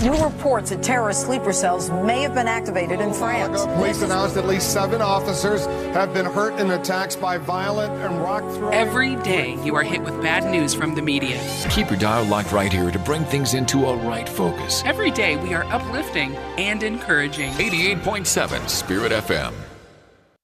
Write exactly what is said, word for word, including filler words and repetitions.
New reports that terrorist sleeper cells may have been activated in France. Police announced at least seven officers have been hurt in attacks by violent and rock throwing. Every day you are hit with bad news from the media. Keep your dial locked right here to bring things into a right focus. Every day we are uplifting and encouraging. eighty-eight point seven Spirit F M.